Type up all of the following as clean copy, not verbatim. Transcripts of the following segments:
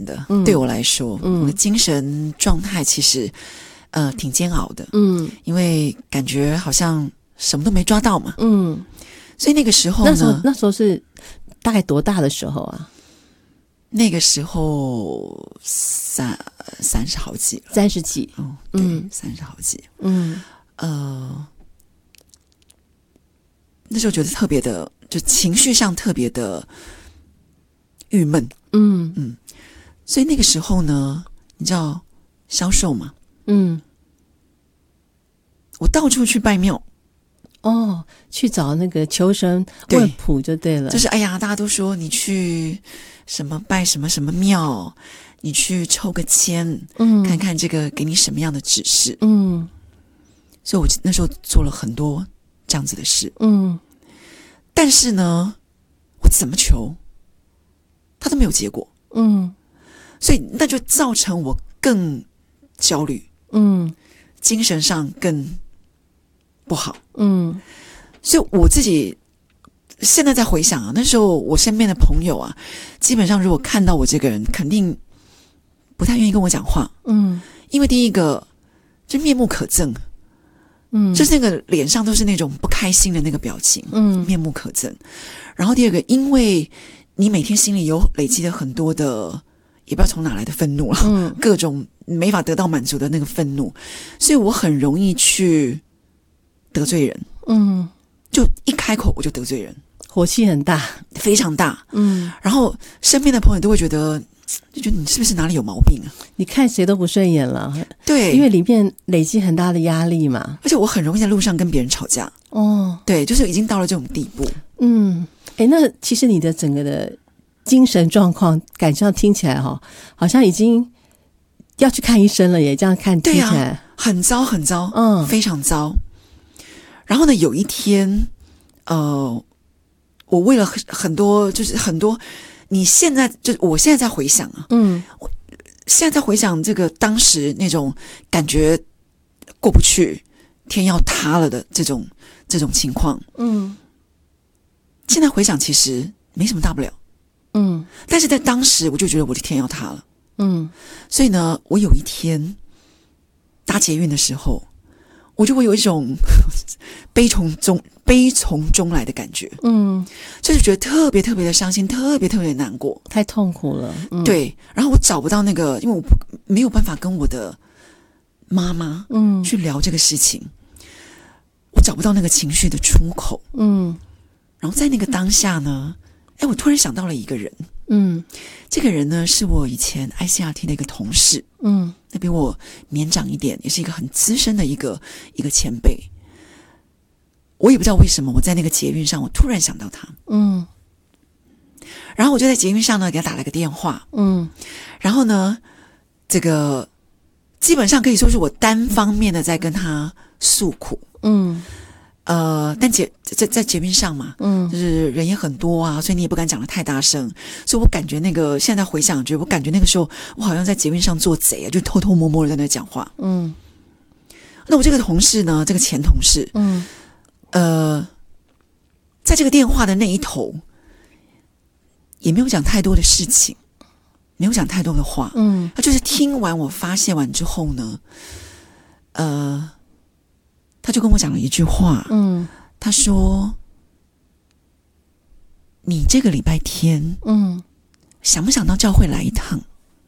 的，对我来说，我的精神状态其实挺煎熬的，因为感觉好像什么都没抓到嘛，所以那个时候呢， 那时候是大概多大的时候啊？ 那个时候30好几了 ，30几， 对，30好几，那时候觉得特别的，就情绪上特别的郁闷，所以那个时候呢，你知道销售嘛，我到处去拜庙， 去找那个求神问卜就对了， 就是哎呀，大家都说你去什么拜什么什么庙，你去抽个签，看看这个给你什么样的指示，所以我那时候做了很多这样子的事，但是呢，我怎么求，他都没有结果，所以那就造成我更焦虑，精神上更不好，所以我自己现在在回想啊，那时候我身边的朋友啊，基本上如果看到我这个人，肯定不太愿意跟我讲话，因为第一个就面目可憎，就是那个脸上都是那种不开心的那个表情，面目可憎。然后第二个，因为你每天心里有累积了很多的，也不知道从哪来的愤怒了，各种没法得到满足的那个愤怒，所以我很容易去得罪人，就一开口我就得罪人， 火气很大， 非常大，然后身边的朋友都会觉得你是不是哪里有毛病啊？ 你看谁都不顺眼了， 对， 因为里面累积很大的压力嘛， 而且我很容易在路上跟别人吵架，对，就是已经到了这种地步， 那其实你的整个的精神状况，感上听起来好像已经要去看医生了耶，这样看听起来， 对啊，很糟很糟，非常糟。然后呢，有一天，我为了很多，就是很多，我现在在回想啊，我现在在回想这个当时那种感觉过不去，天要塌了的这种情况，现在回想其实没什么大不了，但是在当时我就觉得我的天要塌了，所以呢，我有一天搭捷运的时候，我就会有一种悲从中来的感觉，就是觉得特别特别的伤心，特别特别的难过， 太痛苦了， 对。然后我找不到那个，因为我没有办法跟我的妈妈去聊这个事情，我找不到那个情绪的出口，然后在那个当下呢，我突然想到了一个人，这个人呢是我以前 ICRT 的一个同事，那比我年长一点，也是一个很资深的一个前辈。我也不知道为什么，我在那个捷运上，我突然想到他，然后我就在捷运上呢给他打了个电话，然后呢，这个基本上可以说是我单方面的在跟他诉苦，但在捷运上嘛，就是人也很多啊，所以你也不敢讲得太大声，所以我感觉那个现在回想，我感觉那个时候我好像在捷运上做贼啊，就偷偷摸摸的在那讲话。那我这个同事呢，这个前同事，在这个电话的那一头，也没有讲太多的事情，没有讲太多的话，他就是听完我发泄完之后呢，他就跟我讲了一句话，他说：“你这个礼拜天，想不想到教会来一趟？”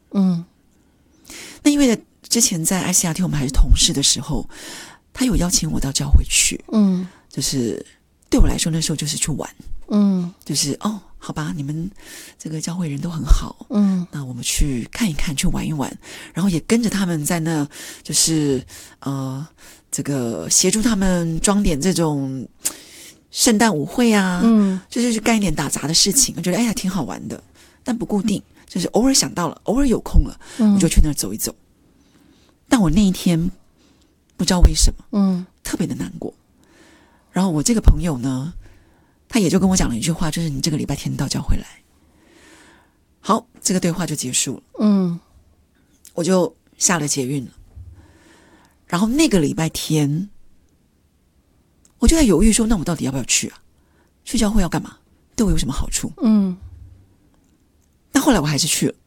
那因为之前在 ICRT 我们还是同事的时候，他有邀请我到教会去，就是对我来说那时候就是去玩，就是好吧，你们这个教会人都很好，那我们去看一看，去玩一玩，然后也跟着他们在那，就是这个协助他们装点这种圣诞舞会啊，就是去干一点打杂的事情，我觉得挺好玩的，但不固定，就是偶尔想到了，偶尔有空了，我就去那儿走一走。但我那一天不知道为什么，特别的难过。然后我这个朋友呢，他也就跟我讲了一句话，就是你这个礼拜天到教会来。好，这个对话就结束了。我就下了捷运了。然后那个礼拜天，我就在犹豫说，那我到底要不要去啊？去教会要干嘛？对我有什么好处？但后来我还是去了。